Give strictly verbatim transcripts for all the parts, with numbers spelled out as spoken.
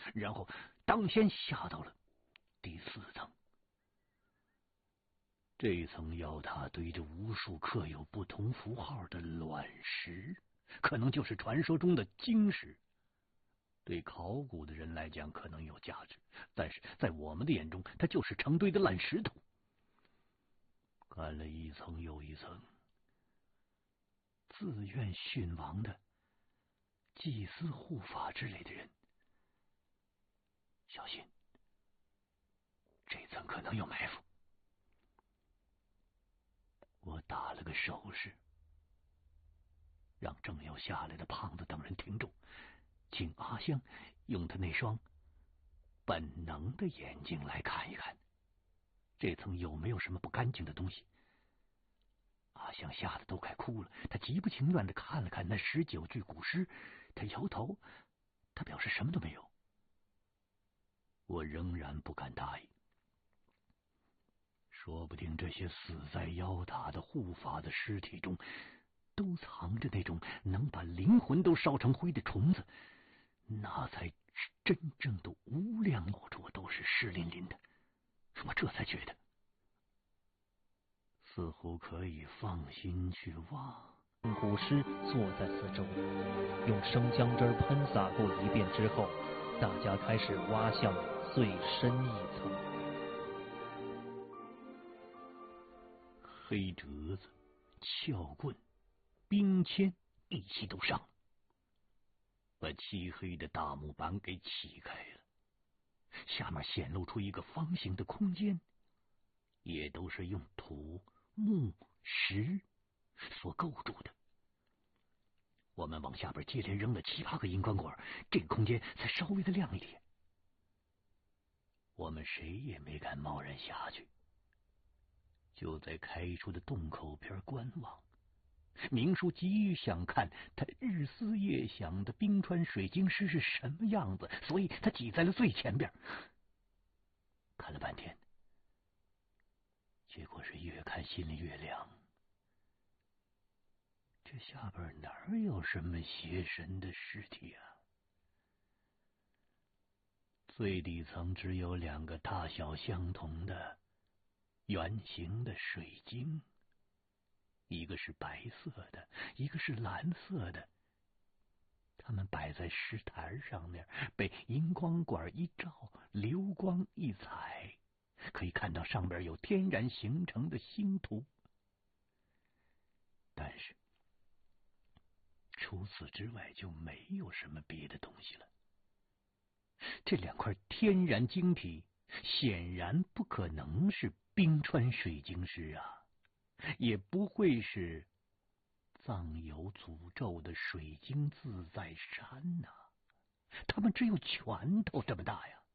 然后当先下到了第四层。这一层妖塔堆着无数刻有不同符号的卵石，可能就是传说中的晶石。对考古的人来讲可能有价值，但是在我们的眼中，它就是成堆的烂石头。看了一层又一层，自愿殉亡的祭司、护法之类的人，小心，这层可能有埋伏。我打了个手势，让正要下来的胖子等人停住，请阿香用他那双本能的眼睛来看一看，这层有没有什么不干净的东西。阿香吓得都快哭了，他极不情愿地看了看那十九具古尸，他摇头，他表示什么都没有。我仍然不敢答应。说不定这些死在妖塔的护法的尸体中，都藏着那种能把灵魂都烧成灰的虫子，那才是真正的无量老处都是湿淋淋的。我这才觉得，似乎可以放心去挖。 古尸坐在四周，用生姜汁喷洒过一遍之后，大家开始挖向最深一层。 黑折子、撬棍、冰签一起都上了，把漆黑的大木板给起开了，下面显露出一个方形的空间，也都是用土、木、石所构筑的。我们往下边接连扔了七八个银光管，这个空间才稍微的亮一点。我们谁也没敢贸然下去，就在开出的洞口边观望。明叔急想看他日思夜想的冰川水晶石是什么样子，所以他挤在了最前边，看了半天，结果是越看心里越凉。这下边哪有什么邪神的尸体啊？最底层只有两个大小相同的圆形的水晶，一个是白色的，一个是蓝色的。它们摆在石台上面，被荧光管一照，流光一彩，可以看到上边有天然形成的星图。但是除此之外就没有什么别的东西了。这两块天然晶体显然不可能是冰川水晶石啊，也不会是藏有诅咒的水晶自在山呐、啊，它们只有拳头这么大呀。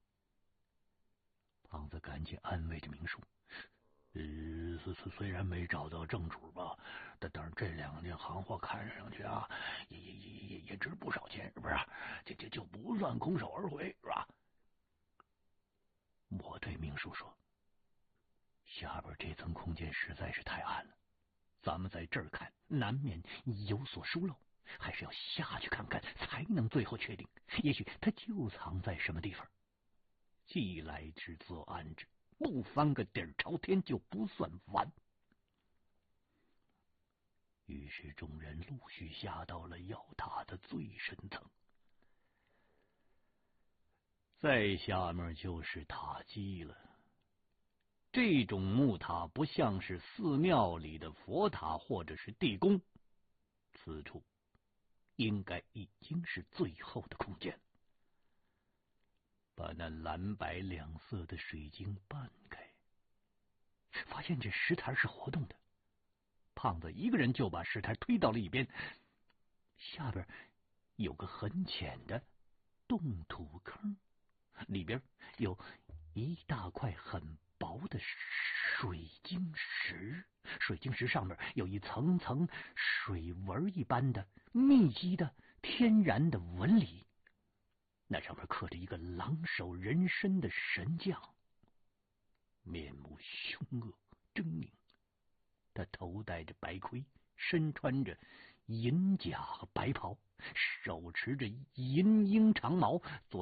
胖子赶紧安慰着明叔，呃，虽虽然没找到正主吧，但但是这两件行货看上去啊，也也也也也值不少钱，是不是？这这就不算空手而回，是吧？我对明叔说，下边这层空间实在是太暗了，咱们在这儿看难免有所疏漏，还是要下去看看才能最后确定，也许它就藏在什么地方。既来之则安之，不翻个底儿朝天就不算完。于是众人陆续下到了药塔的最深层，再下面就是塔基了。这种木塔不像是寺庙里的佛塔或者是地宫，此处应该已经是最后的空间。把那蓝白两色的水晶搬开，发现这石台是活动的。胖子一个人就把石台推到了一边，下边有个很浅的冻土坑，里边有一大块很薄的水晶石，水晶石上面有一层层水纹一般的密集的天然的纹理，那上面刻着一个狼首人身的神将，面目凶恶狰狞，他头戴着白盔，身穿着银甲和白袍，手持着银鹰长矛，左